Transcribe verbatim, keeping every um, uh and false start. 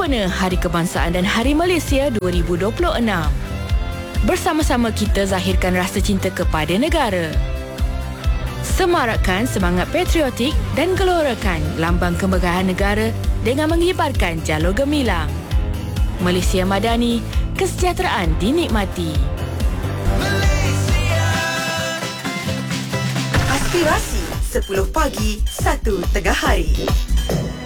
sempena Hari Kebangsaan dan Hari Malaysia dua ribu dua puluh enam. Bersama-sama kita zahirkan rasa cinta kepada negara. Semarakkan semangat patriotik dan gelorakan lambang kemegahan negara dengan mengibarkan jalur gemilang. Malaysia Madani, kesejahteraan dinikmati. Aspirasi sepuluh pagi, satu tengah hari.